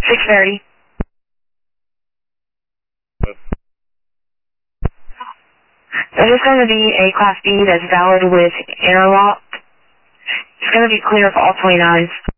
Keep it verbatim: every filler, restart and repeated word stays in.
six thirty. This is going to be a Class B that's valid with interlock. It's going to be clear for all twenty-nines.